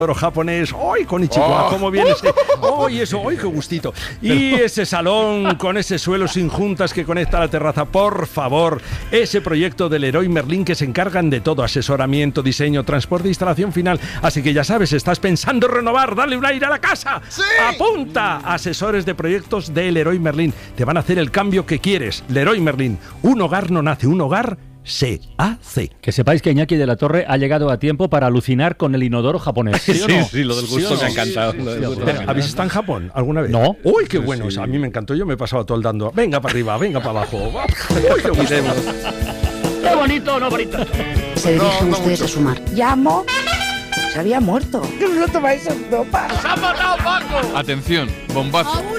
japonés, ¡ay, konnichiwa! ¿Cómo viene ese? ¡Ay, eso! ¡Ay, qué gustito! Y ese salón con ese suelo sin juntas que conecta a la terraza, por favor. Ese proyecto del Leroy Merlin que se encargan de todo, asesoramiento, diseño, transporte, instalación final. Así que ya sabes, estás pensando en renovar, darle un aire a la casa. ¡Sí! ¡Apunta! Asesores de proyectos de Leroy Merlin. Te van a hacer el cambio que quieres. Leroy Merlin. Un hogar no nace, un hogar se hace. Que sepáis que Iñaki de la Torre ha llegado a tiempo para alucinar con el inodoro japonés. ¿Sí o no? Sí, lo del gusto me ha encantado. ¿Habéis estado en Japón alguna vez? No. ¡Uy, qué bueno! Sí. A mí me encantó. Yo me he pasado todo el dando. Venga para arriba, venga para abajo. ¡Uy, qué gusto! ¡Qué bonito, no bonito! Se dirigen ustedes a su mar. Llamo. Se había muerto. Atención, bombazo.